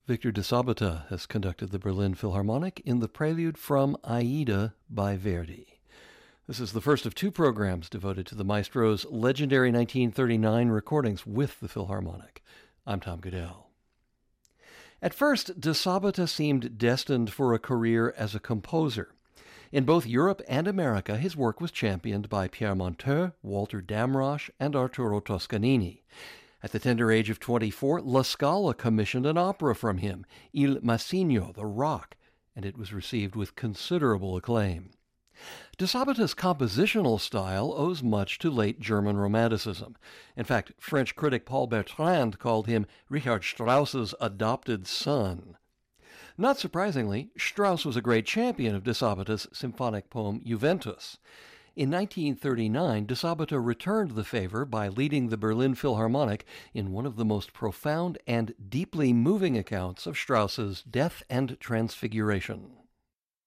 Victor de Sabata has conducted the Berlin Philharmonic in the prelude from Aida by Verdi. This is the first of two programs devoted to the maestro's legendary 1939 recordings with the Philharmonic. I'm Tom Goodell. At first, de Sabata seemed destined for a career as a composer. In both Europe and America, his work was championed by Pierre Monteux, Walter Damrosch, and Arturo Toscanini. At the tender age of 24, La Scala commissioned an opera from him, Il Massigno, the Rock, and it was received with considerable acclaim. De Sabata's compositional style owes much to late German Romanticism. In fact, French critic Paul Bertrand called him Richard Strauss's adopted son. Not surprisingly, Strauss was a great champion of de Sabata's symphonic poem Juventus. In 1939, de Sabata returned the favor by leading the Berlin Philharmonic in one of the most profound and deeply moving accounts of Strauss's death and transfiguration.